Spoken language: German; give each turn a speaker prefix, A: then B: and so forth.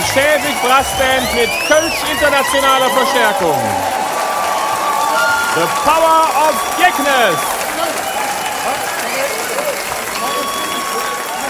A: die Schäbig Brassband mit Kölsch internationaler Verstärkung. The Power of Geknes.